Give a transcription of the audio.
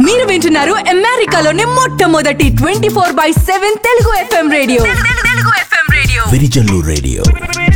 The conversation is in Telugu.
మీరు వింటున్నారు అమెరికాలోని మొట్టమొదటి 24/7 Telugu FM radio. Virijallu radio.